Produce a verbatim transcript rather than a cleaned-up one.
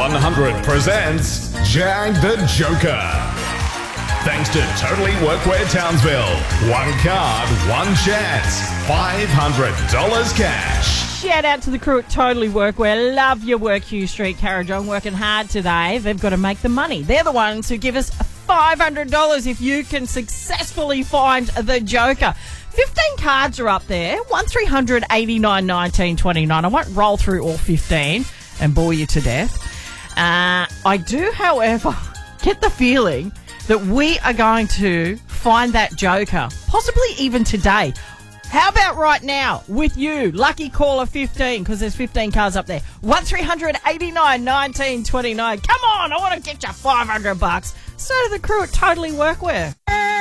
one hundred presents Jag the Joker. Thanks to Totally Workwear Townsville. One card, one chance. five hundred dollars cash. Shout out to the crew at Totally Workwear. Love your work, Hugh Street, Carrijon. Working hard today. They've got to make the money. They're the ones who give us five hundred dollars if you can successfully find the Joker. fifteen cards are up there. one three hundred eighty-nine nineteen twenty-nine. I won't roll through all fifteen and bore you to death. Uh, I do, however, get the feeling that we are going to find that Joker, possibly even today. How about right now with you, lucky caller fifteen, because there's fifteen cards up there. one three hundred eighty-nine nineteen twenty-nine. Come on, I want to get you five hundred bucks. So do the crew at Totally Workwear.